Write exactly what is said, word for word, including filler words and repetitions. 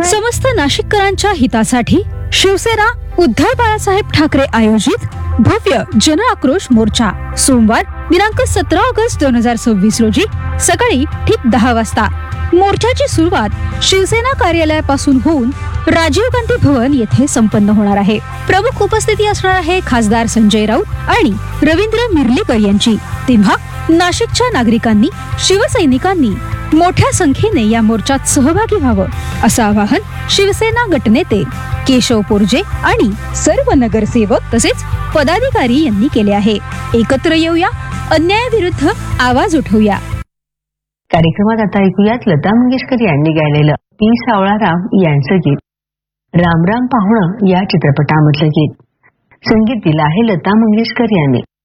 समस्त नाशिककरांच्या हितासाठी शिवसेना उद्धव बाळासाहेब ठाकरे आयोजित भव्य जन आक्रोश मोर्चा सोमवार दिनांक सतरा ऑगस्ट दोन हजार सव्वीस रोजी सकाळी ठीक दहा वाजता। मोर्चाची सुरुवात शिवसेना कार्यालयापासून होऊन राजीव गांधी भवन येथे संपन्न होणार आहे। प्रमुख उपस्थिती असणार आहे खासदार संजय राऊत आणि रवींद्र मिर्लेकर यांची। तेव्हा नाशिकच्या नागरिकांनी शिवसैनिकांनी मोठ्या संख्येने या मोर्चात सहभागी व्हावं असं आवाहन शिवसेना गटनेते केशव पोरजे आणि सर्व नगरसेवक तसेच पदाधिकारी यांनी केले आहे। एकत्र येऊया, अन्यायाविरुद्ध आवाज उठवूया। कार्यक्रमात आता ऐकूयात लता मंगेशकर यांनी गायलेलं पी सावळाराम यांचं गीत राम राम पाहुणं या चित्रपटामधलं गीत। संगीत दिलं आहे लता मंगेशकर यांनी।